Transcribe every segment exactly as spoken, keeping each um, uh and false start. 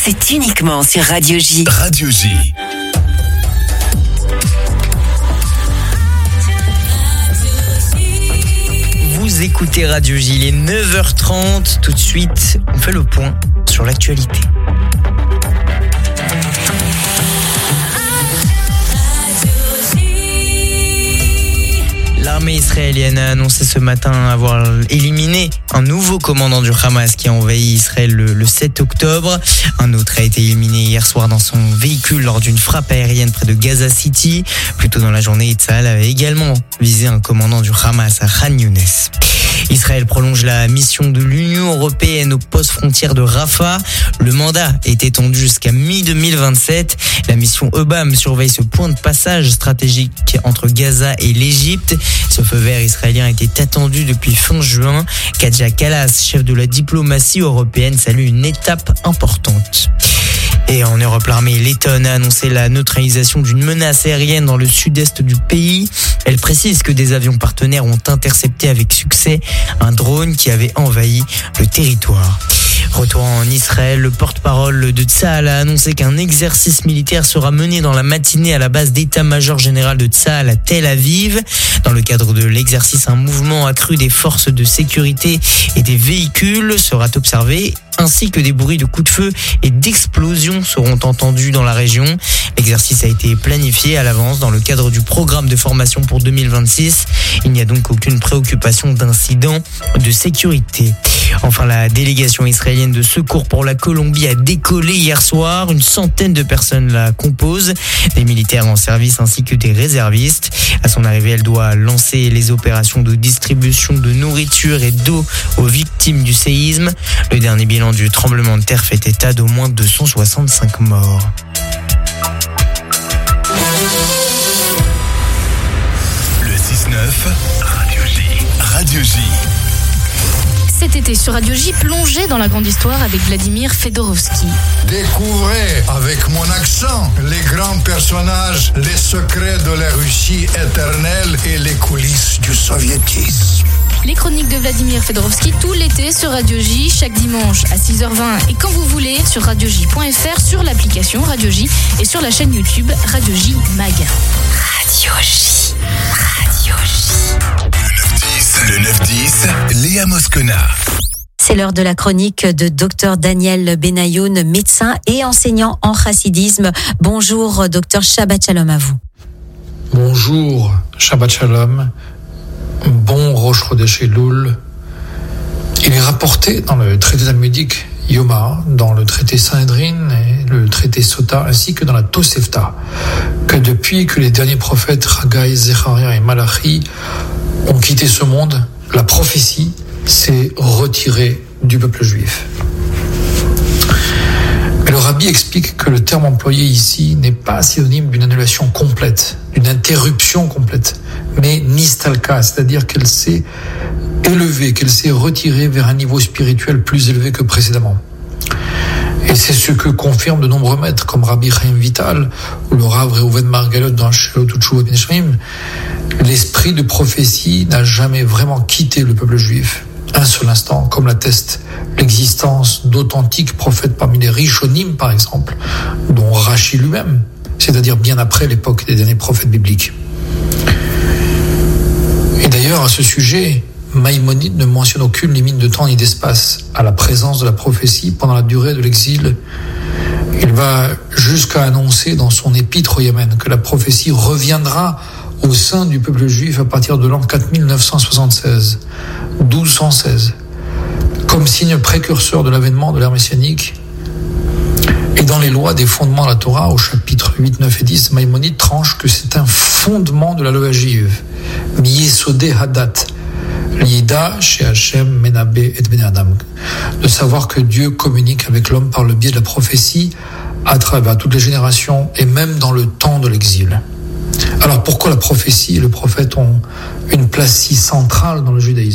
c'est uniquement sur Radio J. Radio J. Vous écoutez Radio J, il est neuf heures trente. Tout de suite, on fait le point sur l'actualité. L'armée israélienne a annoncé ce matin avoir éliminé un nouveau commandant du Hamas qui a envahi Israël le, le sept octobre. Un autre a été éliminé hier soir dans son véhicule lors d'une frappe aérienne près de Gaza City. Plus tôt dans la journée, Tzahal avait également visé un commandant du Hamas à Khan Younes. Israël prolonge la mission de l'Union européenne aux postes frontières de Rafah. Le mandat est étendu jusqu'à mi deux mille vingt-sept. La mission E B A M surveille ce point de passage stratégique entre Gaza et l'Égypte. Ce feu vert israélien était attendu depuis fin juin. Kaja Kallas, chef de la diplomatie européenne, salue une étape importante. Et en Europe, l'armée lettonne a annoncé la neutralisation d'une menace aérienne dans le sud-est du pays. Elle précise que des avions partenaires ont intercepté avec succès un drone qui avait envahi le territoire. Retour en Israël, le porte-parole de Tzahal a annoncé qu'un exercice militaire sera mené dans la matinée à la base d'état-major général de Tzahal à Tel Aviv. Dans le cadre de l'exercice, un mouvement accru des forces de sécurité et des véhicules sera observé, ainsi que des bruits de coups de feu et d'explosions seront entendus dans la région. L'exercice a été planifié à l'avance dans le cadre du programme de formation pour deux mille vingt-six. Il n'y a donc aucune préoccupation d'incident de sécurité. Enfin, la délégation israélienne de secours pour la Colombie a décollé hier soir. Une centaine de personnes la composent, des militaires en service ainsi que des réservistes. À son arrivée, elle doit lancer les opérations de distribution de nourriture et d'eau aux victimes du séisme. Le dernier bilan du tremblement de terre fait état d'au moins deux cent soixante-cinq morts. Le six neuf, Radio J. Radio J. Cet été sur Radio J, plongez dans la grande histoire avec Vladimir Fedorovski. Découvrez avec mon accent les grands personnages, les secrets de la Russie éternelle et les coulisses du soviétisme. Les chroniques de Vladimir Fedorovski tout l'été sur Radio J, chaque dimanche à six heures vingt et quand vous voulez sur radio j point f r, sur l'application Radio J et sur la chaîne YouTube Radio J Mag. Radio J. Radio J. Le neuf dix, Léa Moscona. C'est l'heure de la chronique de docteur Daniel Benayoun, médecin et enseignant en chassidisme. Bonjour docteur, Shabbat Shalom à vous. Bonjour, Shabbat Shalom. Bon Rosh Chodesh Elul. Il est rapporté dans le traité talmudique Yoma, dans le traité Sanhedrin et le traité Sota, ainsi que dans la Tosefta, que depuis que les derniers prophètes Haggai, Zecharia et Malachi ont quitté ce monde, la prophétie s'est retirée du peuple juif. Mais le rabbi explique que le terme employé ici n'est pas synonyme d'une annulation complète, d'une interruption complète, mais nistalka, c'est-à-dire qu'elle s'est élevée, qu'elle s'est retirée vers un niveau spirituel plus élevé que précédemment. Et c'est ce que confirment de nombreux maîtres, comme Rabbi Chaim Vital ou le Rav Reuven Margalot dans Shelo Tutshuva Ben Shmaim. L'esprit de prophétie n'a jamais vraiment quitté le peuple juif. Un seul instant, comme l'atteste l'existence d'authentiques prophètes parmi les Rishonim, par exemple, dont Rashi lui-même, c'est-à-dire bien après l'époque des derniers prophètes bibliques. Et d'ailleurs, à ce sujet, Maïmonide ne mentionne aucune limite de temps ni d'espace à la présence de la prophétie pendant la durée de l'exil. Il va jusqu'à annoncer dans son épître au Yémen que la prophétie reviendra au sein du peuple juif à partir de l'an quatre mille neuf cent soixante-seize, douze cent seize, comme signe précurseur de l'avènement de l'ère messianique. Et dans les lois des fondements de la Torah, au chapitre huit, neuf et dix, Maïmonide tranche que c'est un fondement de la loi juive, Miyesodé Hadat, L'Yida chez Hachem, Menabé et Ben Adam, de savoir que Dieu communique avec l'homme par le biais de la prophétie à travers toutes les générations et même dans le temps de l'exil. Alors pourquoi la prophétie et le prophète ont une place si centrale dans le judaïsme ?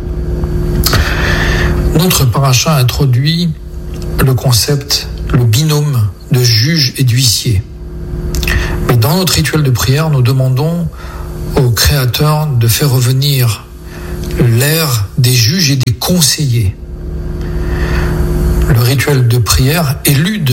Notre paracha introduit le concept, le binôme de juge et d'huissier. Mais dans notre rituel de prière, nous demandons au Créateur de faire revenir l'ère des juges et des conseillers. le rituel de prière élude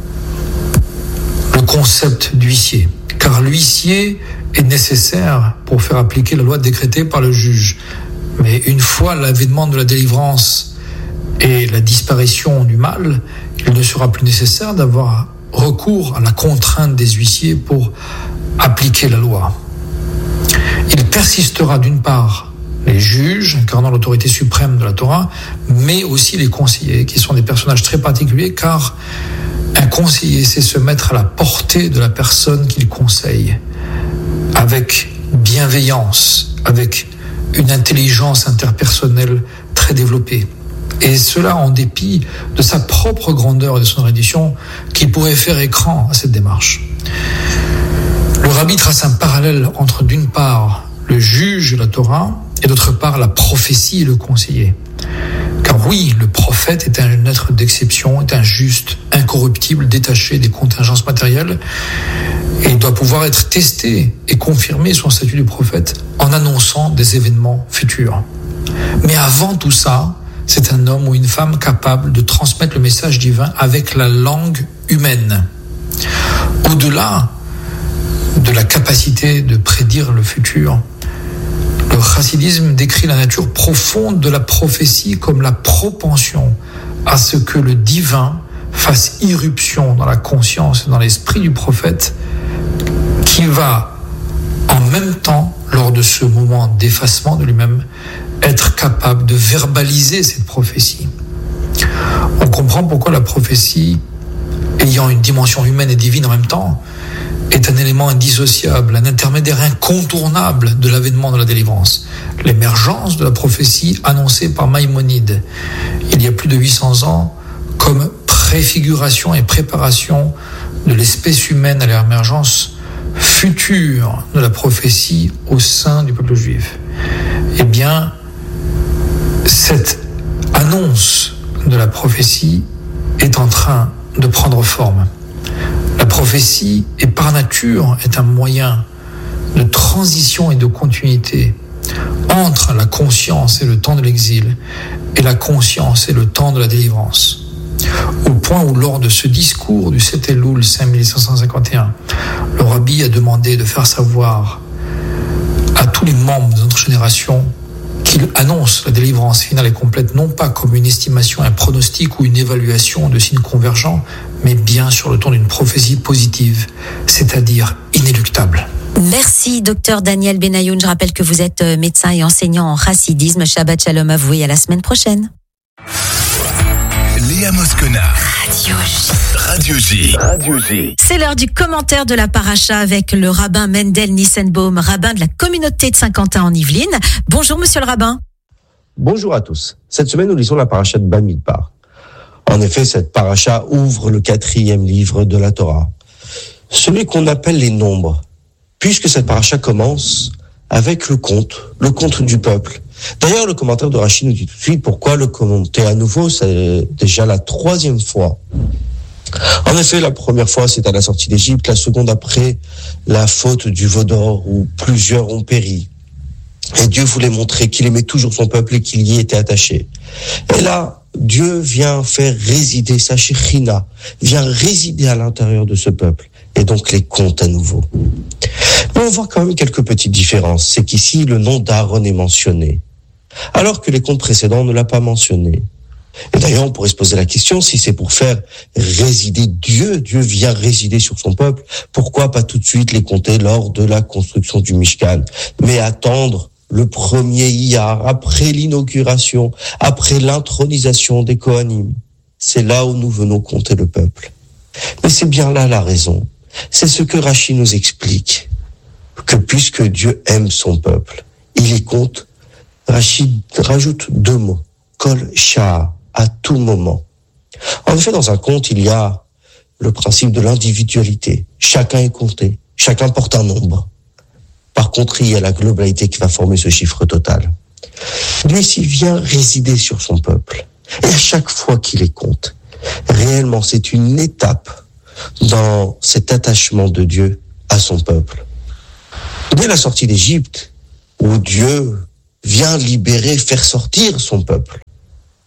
le concept d'huissier, car l'huissier est nécessaire pour faire appliquer la loi décrétée par le juge. Mais une fois l'avènement de la délivrance et la disparition du mal, il ne sera plus nécessaire d'avoir recours à la contrainte des huissiers pour appliquer la loi. Il persistera d'une part les juges, incarnant l'autorité suprême de la Torah, mais aussi les conseillers, qui sont des personnages très particuliers, car un conseiller sait se mettre à la portée de la personne qu'il conseille, avec bienveillance, avec une intelligence interpersonnelle très développée. Et cela en dépit de sa propre grandeur et de son érudition, qui pourrait faire écran à cette démarche. Le rabbi trace un parallèle entre, d'une part, le juge de la Torah, et d'autre part, la prophétie et le conseiller. Car oui, le prophète est un être d'exception, est un juste, incorruptible, détaché des contingences matérielles, et il doit pouvoir être testé et confirmer son statut de prophète en annonçant des événements futurs. Mais avant tout ça, c'est un homme ou une femme capable de transmettre le message divin avec la langue humaine. Au-delà de la capacité de prédire le futur, le chassidisme décrit la nature profonde de la prophétie comme la propension à ce que le divin fasse irruption dans la conscience et dans l'esprit du prophète, qui va en même temps, lors de ce moment d'effacement de lui-même, être capable de verbaliser cette prophétie. On comprend pourquoi la prophétie, ayant une dimension humaine et divine en même temps, est un élément indissociable, un intermédiaire incontournable de l'avènement de la délivrance. L'émergence de la prophétie annoncée par Maïmonide il y a plus de huit cents ans comme préfiguration et préparation de l'espèce humaine à l'émergence future de la prophétie au sein du peuple juif. Eh bien, cette annonce de la prophétie est en train de prendre forme. La prophétie, est par nature, est un moyen de transition et de continuité entre la conscience et le temps de l'exil et la conscience et le temps de la délivrance. Au point où, lors de ce discours du sept Elul cinq mille cinq cent cinquante et un, le rabbi a demandé de faire savoir à tous les membres de notre génération qu'il annonce la délivrance finale et complète, non pas comme une estimation, un pronostic ou une évaluation de signes convergents, mais bien sur le ton d'une prophétie positive, c'est-à-dire inéluctable. Merci, docteur Daniel Benayoun. Je rappelle que vous êtes médecin et enseignant en chassidisme. Shabbat Shalom à vous et à la semaine prochaine. Léa Moscona. Radio J. Radio J. Radio J. C'est l'heure du commentaire de la paracha avec le rabbin Mendel Nissenbaum, rabbin de la communauté de Saint-Quentin en Yvelines. Bonjour, monsieur le rabbin. Bonjour à tous. Cette semaine, nous lisons la paracha de Bamidbar. En effet, cette paracha ouvre le quatrième livre de la Torah, celui qu'on appelle les nombres, puisque cette paracha commence avec le compte, le compte du peuple. D'ailleurs, le commentaire de Rashi nous dit tout de suite pourquoi le commenter à nouveau, c'est déjà la troisième fois. En effet, la première fois, c'est à la sortie d'Égypte, la seconde après la faute du veau d'or où plusieurs ont péri. Et Dieu voulait montrer qu'il aimait toujours son peuple et qu'il y était attaché. Et là, Dieu vient faire résider sa Shekhinah, vient résider à l'intérieur de ce peuple, et donc les compte à nouveau. Mais on voit quand même quelques petites différences. C'est qu'ici, le nom d'Aaron est mentionné, alors que les comptes précédents ne l'a pas mentionné. Et d'ailleurs, on pourrait se poser la question, si c'est pour faire résider Dieu, Dieu vient résider sur son peuple, pourquoi pas tout de suite les compter lors de la construction du Mishkan, mais attendre le premier Iyar, après l'inauguration, après l'intronisation des Kohanim. C'est là où nous venons compter le peuple. Mais c'est bien là la raison. C'est ce que Rashi nous explique, que puisque Dieu aime son peuple, il y compte. Rashi rajoute deux mots, kol shah, à tout moment. En effet, dans un compte, il y a le principe de l'individualité. Chacun est compté, chacun porte un nombre. Par contre, il y a la globalité qui va former ce chiffre total. Lui, s'il vient résider sur son peuple, et à chaque fois qu'il les compte, réellement, c'est une étape dans cet attachement de Dieu à son peuple. Dès la sortie d'Égypte, où Dieu vient libérer, faire sortir son peuple,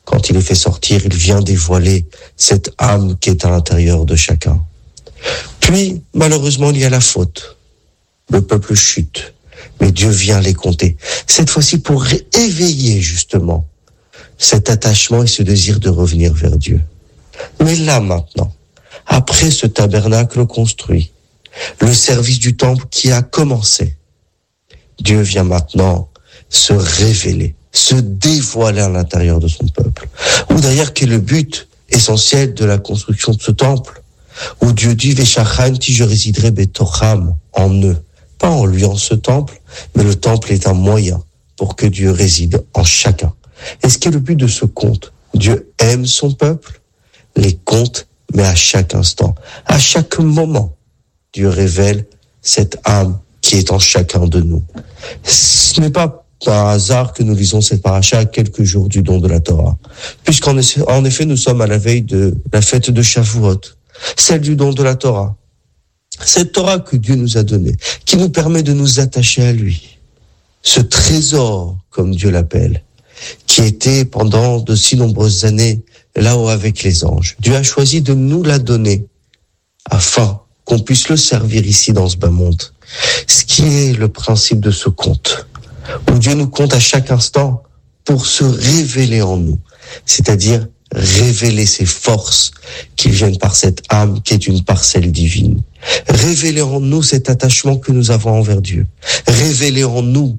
Quand il est fait sortir, il vient dévoiler cette âme qui est à l'intérieur de chacun. Puis, malheureusement, il y a la faute. Le peuple chute, mais Dieu vient les compter. Cette fois-ci pour éveiller justement cet attachement et ce désir de revenir vers Dieu. Mais là maintenant, après ce tabernacle construit, le service du temple qui a commencé, Dieu vient maintenant se révéler, se dévoiler à l'intérieur de son peuple. Ou d'ailleurs, quel est le but essentiel de la construction de ce temple, où Dieu dit « Veshachanti, je résiderai betocham » en eux. Pas en lui, en ce temple, mais le temple est un moyen pour que Dieu réside en chacun. Et ce qui est le but de ce conte, Dieu aime son peuple, les compte, mais à chaque instant, à chaque moment, Dieu révèle cette âme qui est en chacun de nous. Ce n'est pas par hasard que nous lisons cette paracha à quelques jours du don de la Torah, puisqu'en en effet, nous sommes à la veille de la fête de Shavuot, celle du don de la Torah. Cette Torah que Dieu nous a donnée, qui nous permet de nous attacher à lui. Ce trésor, comme Dieu l'appelle, qui était pendant de si nombreuses années là-haut avec les anges. Dieu a choisi de nous la donner afin qu'on puisse le servir ici dans ce bas monde. Ce qui est le principe de ce conte, où Dieu nous compte à chaque instant pour se révéler en nous, c'est-à-dire révéler ses forces qui viennent par cette âme qui est une parcelle divine. Révéler en nous cet attachement que nous avons envers Dieu. Révéler en nous,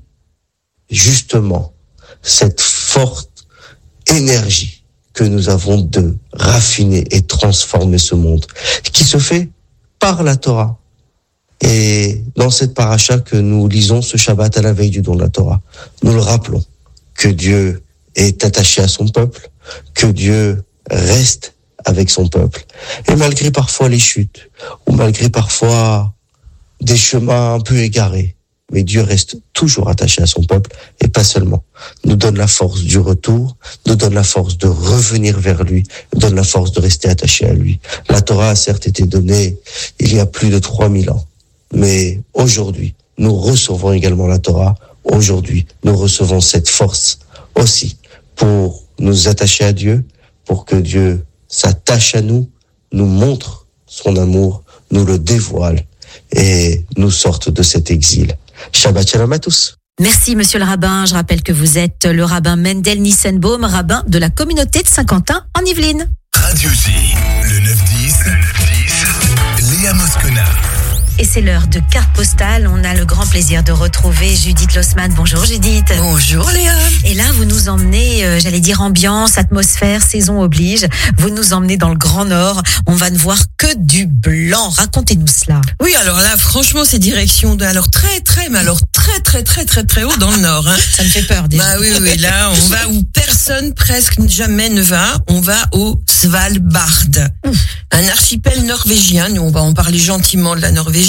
justement, cette forte énergie que nous avons de raffiner et transformer ce monde, qui se fait par la Torah. Et dans cette paracha que nous lisons ce Shabbat à la veille du don de la Torah, nous le rappelons, que Dieu est attaché à son peuple, que Dieu reste avec son peuple. Et malgré parfois les chutes, ou malgré parfois des chemins un peu égarés, mais Dieu reste toujours attaché à son peuple, et pas seulement. Nous donne la force du retour, nous donne la force de revenir vers lui, nous donne la force de rester attaché à lui. La Torah a certes été donnée il y a plus de trois mille ans, mais aujourd'hui, nous recevons également la Torah. Aujourd'hui, nous recevons cette force aussi pour nous attacher à Dieu, pour que Dieu s'attache à nous, nous montre son amour, nous le dévoile et nous sorte de cet exil. Shabbat shalom à tous. Merci, monsieur le rabbin. Je rappelle que vous êtes le rabbin Mendel Nissenbaum, rabbin de la communauté de Saint-Quentin en Yvelines. Radio J, le neuf dix, Léa Moscona. Et c'est l'heure de carte postale. On a le grand plaisir de retrouver Judith Lossman. Bonjour Judith. Bonjour Léa. Et là, vous nous emmenez, euh, j'allais dire ambiance, atmosphère, saison oblige. Vous nous emmenez dans le Grand Nord. On va ne voir que du blanc. Racontez-nous cela. Oui, alors là, franchement, c'est direction de, alors très, très, mais alors très, très, très, très, très haut dans le Nord. Hein. Ça me fait peur déjà. Bah oui, oui, là, on va où personne presque jamais ne va. On va au Svalbard. Ouf. Un archipel norvégien. Nous, on va en parler gentiment de la Norvégie.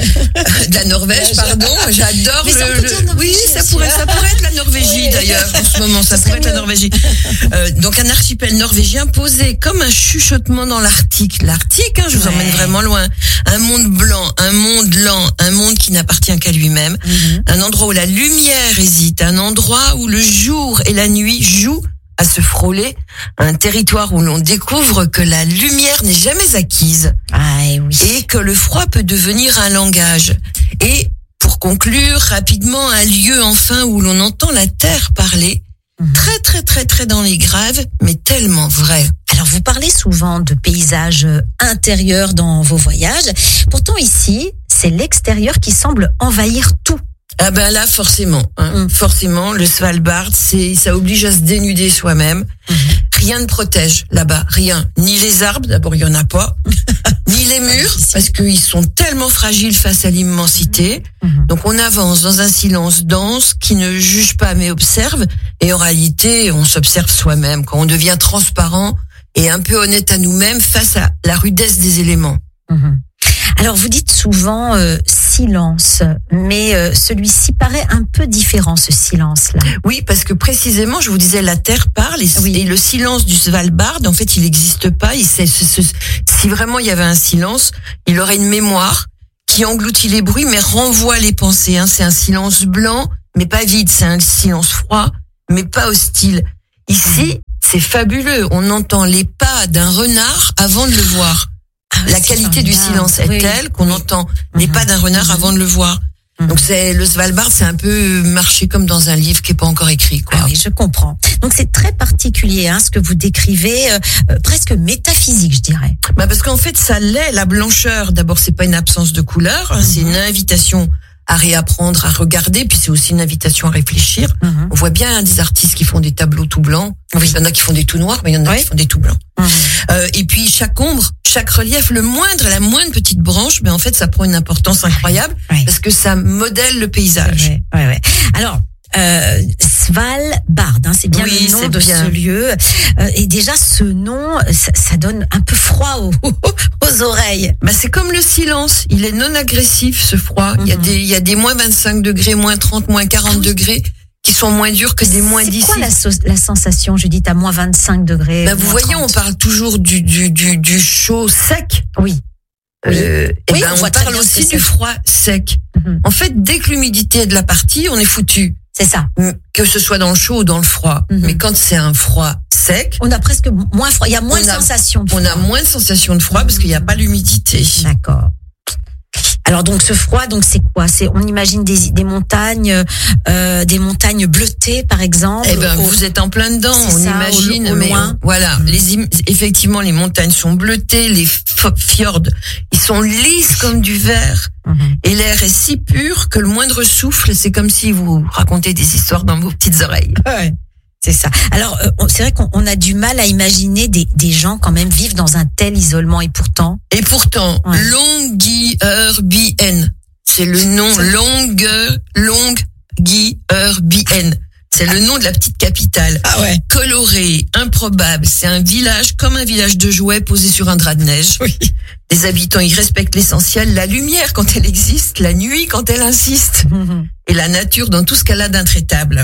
de la Norvège, pardon. J'adore mais le, le... oui, ça pourrait, ça pourrait être la Norvégie oui. d'ailleurs en ce moment. Ça, ça pourrait être mieux. La Norvégie. Euh, donc un archipel norvégien posé comme un chuchotement dans l'Arctique. L'Arctique, hein, je vous ouais. emmène vraiment loin. Un monde blanc, un monde lent, un monde qui n'appartient qu'à lui-même. Mm-hmm. Un endroit où la lumière hésite, un endroit où le jour et la nuit jouent à se frôler, un territoire où l'on découvre que la lumière n'est jamais acquise ah, et, oui. et que le froid peut devenir un langage. Et pour conclure rapidement, un lieu enfin où l'on entend la terre parler, mmh. très très très très dans les graves, mais tellement vrai. Alors vous parlez souvent de paysages intérieurs dans vos voyages, pourtant ici, c'est l'extérieur qui semble envahir tout. Ah ben là, forcément, hein, mmh. forcément, le Svalbard, c'est, ça oblige à se dénuder soi-même. Mmh. Rien ne protège là-bas, rien. Ni les arbres, d'abord il y en a pas, ni les murs, parce qu'ils sont tellement fragiles face à l'immensité. Mmh. Donc on avance dans un silence dense qui ne juge pas mais observe. Et en réalité, on s'observe soi-même quand on devient transparent et un peu honnête à nous-mêmes face à la rudesse des éléments. Mmh. Alors vous dites souvent euh, silence, mais euh, celui-ci paraît un peu différent, ce silence-là. Oui, parce que précisément, je vous disais, la terre parle et, oui. et le silence du Svalbard, en fait, il n'existe pas. Il, c'est, c'est, c'est, si vraiment il y avait un silence, il aurait une mémoire qui engloutit les bruits, mais renvoie les pensées. Hein. C'est un silence blanc, mais pas vide. C'est un silence froid, mais pas hostile. Ici, c'est fabuleux. On entend les pas d'un renard avant de le voir. Ah oui, La c'est qualité du formidable. silence est Oui. telle qu'on entend les Mhm. pas d'un renard Mhm. avant de le voir. Mhm. Donc c'est le Svalbard, c'est un peu marché comme dans un livre qui est pas encore écrit, quoi. Ah oui, je comprends. Donc c'est très particulier, hein, ce que vous décrivez, euh, euh, presque métaphysique, je dirais. Bah parce qu'en fait, ça l'est. La blancheur, d'abord, c'est pas une absence de couleur, Mhm. c'est une invitation à réapprendre, à regarder, puis c'est aussi une invitation à réfléchir. Mhm. On voit bien hein, des artistes qui font des tableaux tout blancs. Oui. Il y en a qui font des tout noirs, mais il y en a Oui. qui font des tout blancs. Mhm. Euh, et puis chaque ombre, chaque relief, le moindre, la moindre petite branche, mais en fait, ça prend une importance incroyable Oui. parce que ça modèle le paysage. Ouais, ouais, ouais. Alors, euh, Svalbard, hein, c'est bien Oui, le nom c'est de bien. ce lieu. Euh, et déjà, ce nom, ça, ça donne un peu froid aux, aux oreilles. Bah c'est comme le silence, il est non agressif ce froid. Il y a Mhm. des il y a des moins vingt-cinq degrés, moins trente, moins quarante Ah oui. degrés qui sont moins durs que des moins C'est dix. quoi la, so- la sensation, Judith, à moins vingt-cinq degrés? Bah, vous moins voyez, trente? on parle toujours du du du, du chaud sec. Oui. Oui. Euh, et Oui, ben on on, voit très parle bien ce aussi que c'est. du froid sec. Mhm. En fait, dès que l'humidité est de la partie, on est foutu. C'est ça. Que ce soit dans le chaud ou dans le froid. Mhm. Mais quand c'est un froid sec, On a presque moins froid. Il y a moins On de a- sensation de on a froid. moins de sensation de froid parce qu'il n'y a pas l'humidité. D'accord. Alors donc ce froid, donc c'est quoi? C'est on imagine des des montagnes, euh, des montagnes bleutées par exemple. Eh ben, au- vous êtes en plein dedans, C'est on ça, imagine, au- au mais loin. on- voilà, Mhm. les im- effectivement les montagnes sont bleutées, les f- fjords, ils sont lisses comme du verre, Mhm. et l'air est si pur que le moindre souffle, c'est comme si vous racontez des histoires dans vos petites oreilles. Ouais. C'est ça. Alors, euh, on- c'est vrai qu'on on a du mal à imaginer des, des gens quand même vivre dans un tel isolement et pourtant. Et pourtant, Ouais. Longyearbyen, c'est le nom Longue Longyearbyen. C'est le nom de la petite capitale. Ah ouais. Coloré, improbable, c'est un village comme un village de jouets posé sur un drap de neige. Oui. Les habitants y respectent l'essentiel, la lumière quand elle existe, la nuit quand elle insiste, et la nature dans tout ce qu'elle a d'intraitable.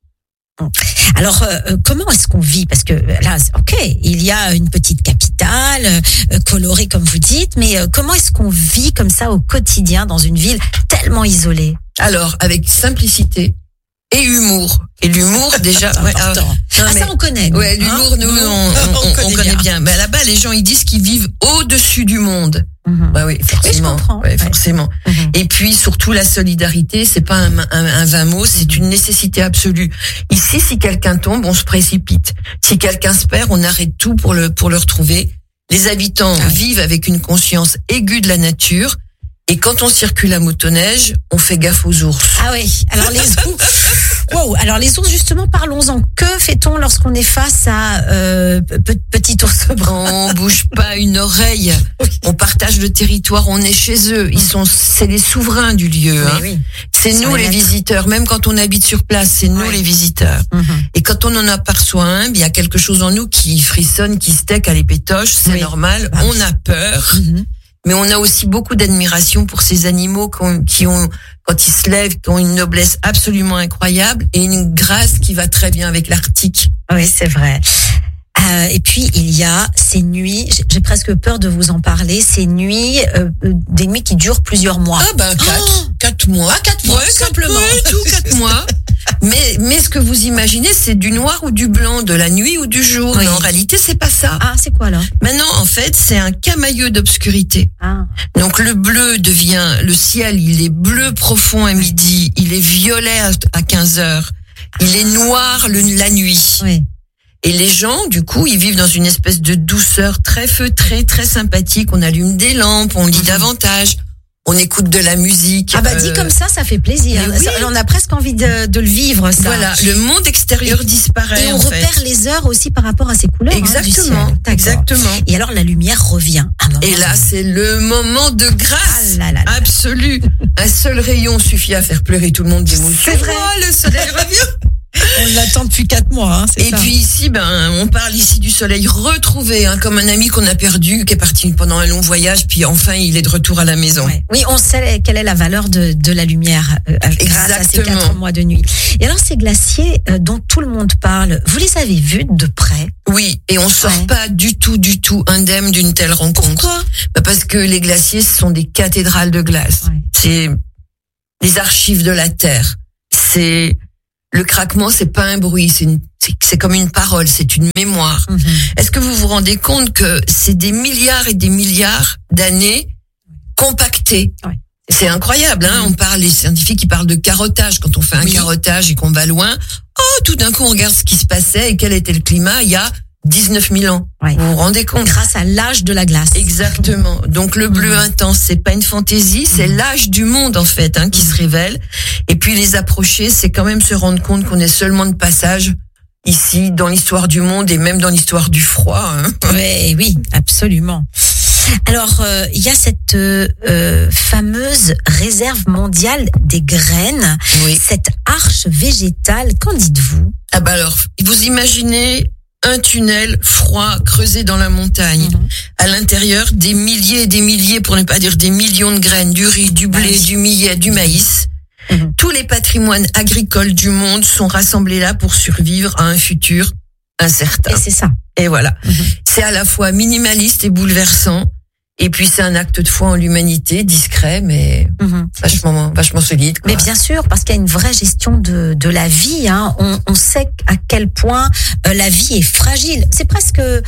Alors, euh, comment est-ce qu'on vit? Parce que là, c'est- ok, il y a une petite capitale euh, colorée comme vous dites, mais euh, comment est-ce qu'on vit comme ça au quotidien dans une ville tellement isolée? Alors, avec simplicité et humour. Et l'humour, déjà... C'est ouais, ah, important. non, Ah, mais- ça on connaît. nous, Ouais, l'humour, hein, nous, on, on, on- on connaît bien. Mais là-bas, les gens, ils disent qu'ils vivent au-dessus du monde. Mhm. Bah oui, forcément. comprends, Ouais, ouais. forcément. Mhm. Et puis, surtout, la solidarité, c'est pas un, un, un vain mot, c'est une nécessité absolue. Ici, si quelqu'un tombe, on se précipite. Si quelqu'un se perd, on arrête tout pour le, pour le retrouver. Les habitants Ah. vivent avec une conscience aiguë de la nature. Et quand on circule à motoneige, on fait gaffe aux ours. Ah oui. Alors les ours. Wow. Alors les ours, justement, parlons-en. Que fait-on lorsqu'on est face à euh, pe- petit ours brun? On bouge pas une oreille. On partage le territoire, on est chez eux. Ils sont, c'est les souverains du lieu. Hein. Oui, oui. C'est Ils sont nous les les maîtres. visiteurs. Même quand on habite sur place, c'est nous Ouais. les visiteurs. Mhm. Et quand on en aperçoit un, il y a quelque chose en nous qui frissonne, qui se tec à les pétoches. C'est Oui. normal. Ah on oui. a peur. Mhm. Mais on a aussi beaucoup d'admiration pour ces animaux qui ont, qui ont, quand ils se lèvent, qui ont une noblesse absolument incroyable et une grâce qui va très bien avec l'Arctique. Oui, c'est vrai. Euh, et puis il y a ces nuits, j'ai- j'ai presque peur de vous en parler, ces nuits, euh, euh, des nuits qui durent plusieurs mois. Ah ben quatre, quatre mois. Ah, quatre mois, Ouais, quatre simplement. mois, tout quatre mois. Mais mais ce que vous imaginez, c'est du noir ou du blanc, de la nuit ou du jour. Oui. Mais en réalité, c'est pas ça. Ah, c'est quoi là? Maintenant, en fait, c'est un camailleux d'obscurité. Ah, Donc le bleu devient, le ciel, il est bleu profond à midi, il est violet à- à quinze heures, il est noir le, la nuit. oui. Et les gens, du coup, ils vivent dans une espèce de douceur très feutrée, très sympathique. On allume des lampes, on lit davantage, on écoute de la musique. Ah bah dit euh, comme ça, ça fait plaisir. mais oui. Ça- on a presque envie de, de le vivre, ça. Voilà, le monde extérieur disparaît. Et on en fait. repère les heures aussi par rapport à ces couleurs. hein, du ciel. Exactement, D'accord. exactement. Et alors la lumière revient. À un moment Et là, donné. c'est le moment de grâce Ah là là là. absolu. Un seul rayon suffit à faire pleurer tout le monde d'émotion. C'est vrai. Oh, le soleil revient. on l'attend depuis quatre mois. Hein, c'est Et ça. puis ici, ben, on parle ici du soleil retrouvé, hein, comme un ami qu'on a perdu, qui est parti pendant un long voyage, puis enfin, il est de retour à la maison. Ouais. Oui, on sait quelle est la valeur de, de la lumière euh, grâce à ces Exactement. quatre mois de nuit. Et alors ces glaciers euh, dont tout le monde parle, vous les avez vus de près? Oui, et on sort Ouais. pas du tout, du tout indemne d'une telle rencontre. Pourquoi? Bah, parce que les glaciers, ce sont des cathédrales de glace. Ouais. C'est les archives de la Terre. C'est le craquement, c'est pas un bruit, c'est une, c'est c'est, c'est comme une parole, c'est une mémoire. Mm-hmm. Est-ce que vous vous rendez compte que c'est des milliards et des milliards d'années compactées? Ouais. C'est incroyable, hein. On parle, les scientifiques, ils parlent de carottage. Quand on fait un oui. carottage et qu'on va loin, oh, tout d'un coup, on regarde ce qui se passait et quel était le climat il y a dix-neuf mille ans. Ouais. Vous vous rendez compte? Grâce à l'âge de la glace. Exactement. Donc, le bleu mmh. intense, c'est pas une fantaisie, c'est mmh. l'âge du monde, en fait, hein, qui mmh. se révèle. Et puis, les approcher, c'est quand même se rendre compte qu'on est seulement de passage ici, dans l'histoire du monde et même dans l'histoire du froid, hein. Oui, oui, absolument. Alors, euh, il y a cette euh, fameuse réserve mondiale des graines, oui. cette arche végétale, qu'en dites-vous? Ah bah alors, vous imaginez un tunnel froid creusé dans la montagne. Mmh. À l'intérieur, des milliers et des milliers, pour ne pas dire des millions de graines, du riz, du blé, ah, du millet, du maïs. Mmh. Tous les patrimoines agricoles du monde sont rassemblés là pour survivre à un futur incertain. Et c'est ça. Et voilà. Mmh. C'est à la fois minimaliste et bouleversant. Et puis c'est un acte de foi en l'humanité, discret, mais mmh. vachement, vachement solide, quoi. Mais bien sûr, parce qu'il y a une vraie gestion de de la vie. Hein. On, on sait à quel point euh, la vie est fragile. C'est presque euh,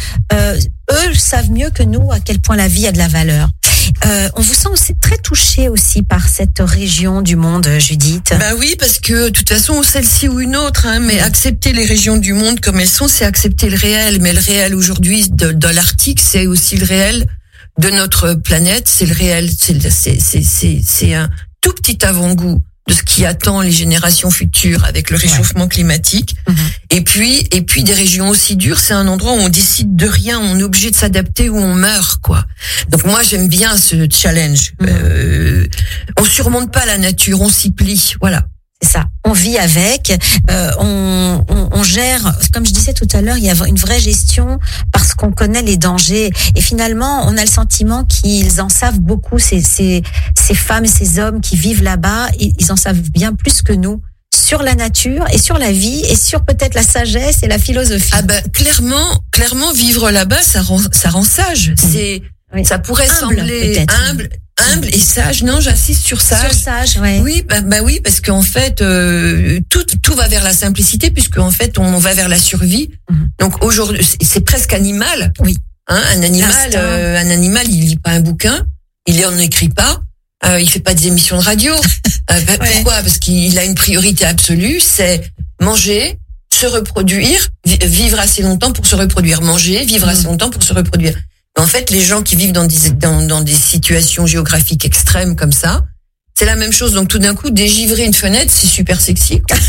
eux savent mieux que nous à quel point la vie a de la valeur. Euh, on vous sent aussi très touché aussi par cette région du monde, Judith. Bah oui, parce que de toute façon, celle-ci ou une autre, hein, mais accepter les régions du monde comme elles sont, c'est accepter le réel. Mais le réel aujourd'hui de, de l'Arctique, c'est aussi le réel de notre planète, c'est le réel, c'est, c'est, c'est, c'est, c'est un tout petit avant-goût de ce qui attend les générations futures avec le réchauffement ouais. climatique. Mmh. Et puis, et puis des régions aussi dures, c'est un endroit où on décide de rien, on est obligé de s'adapter ou on meurt, quoi. Donc moi, j'aime bien ce challenge. Mmh. Euh, on surmonte pas la nature, on s'y plie, voilà. C'est ça. On vit avec, euh, on, on, on gère. Comme je disais tout à l'heure, il y a une vraie gestion parce qu'on connaît les dangers. Et finalement, on a le sentiment qu'ils en savent beaucoup. Ces, ces, ces femmes et ces hommes qui vivent là-bas, ils en savent bien plus que nous sur la nature et sur la vie et sur peut-être la sagesse et la philosophie. Ah ben clairement, clairement vivre là-bas, ça rend, ça rend sage. C'est, oui. ça pourrait humble, sembler peut-être. humble. Humble et sage, non, j'insiste sur sage. Sur sage, ouais. Oui, bah, bah oui, parce qu'en fait, euh, tout tout va vers la simplicité, puisque en fait, on va vers la survie. Mm-hmm. Donc aujourd'hui, c'est presque animal. Oui. Hein, un animal, euh, un animal, il lit pas un bouquin, il en écrit pas, euh, il fait pas des émissions de radio. euh, bah, ouais. Pourquoi? Parce qu'il a une priorité absolue, c'est manger, se reproduire, vivre assez longtemps pour se reproduire, manger, vivre mm-hmm. assez longtemps pour se reproduire. En fait, les gens qui vivent dans des, dans, dans des situations géographiques extrêmes comme ça, c'est la même chose. Donc tout d'un coup, dégivrer une fenêtre, c'est super sexy, quoi.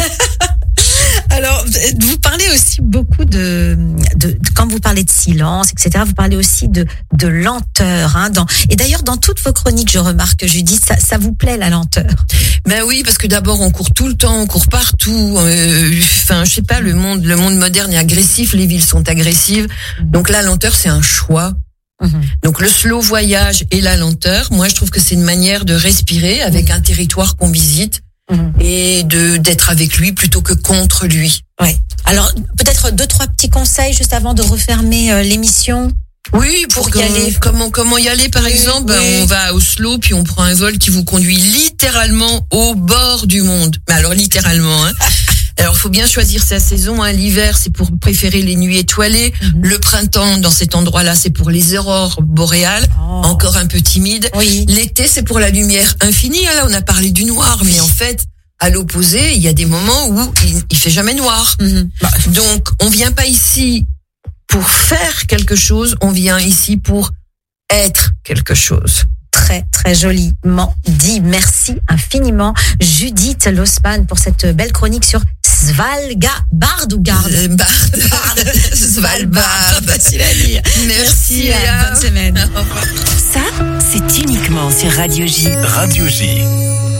Alors, vous parlez aussi beaucoup de, de, de, quand vous parlez de silence, et cetera, vous parlez aussi de, de lenteur, hein, dans, et d'ailleurs, dans toutes vos chroniques, je remarque, Judith, ça, ça vous plaît, la lenteur? Ben oui, parce que d'abord, on court tout le temps, on court partout, euh, enfin, je sais pas, le monde, le monde moderne est agressif, les villes sont agressives. Donc la lenteur, c'est un choix. Mmh. Donc le slow voyage et la lenteur, moi je trouve que c'est une manière de respirer avec mmh. un territoire qu'on visite mmh. et de d'être avec lui plutôt que contre lui. Ouais. Alors peut-être deux trois petits conseils juste avant de refermer euh, l'émission. Oui, pour, pour y aller. Comment comment y aller par oui, exemple, oui. Ben, on va à Oslo puis on prend un vol qui vous conduit littéralement au bord du monde. Mais alors littéralement, hein. Alors, faut bien choisir sa saison. Hein. L'hiver, c'est pour préférer les nuits étoilées. Mm-hmm. Le printemps, dans cet endroit-là, c'est pour les aurores boréales, oh. encore un peu timides. Oui. L'été, c'est pour la lumière infinie. Là, on a parlé du noir, mais en fait, à l'opposé, il y a des moments où il, il fait jamais noir. Mm-hmm. Bah, donc, on vient pas ici pour faire quelque chose. On vient ici pour être quelque chose. Très, très joliment dit. Merci infiniment, Judith Losman, pour cette belle chronique sur Svalbard ou Garde Svalbard. Svalbard. Facile à dire. Merci, Merci à bonne semaine. Ça, c'est uniquement sur Radio J. Radio J.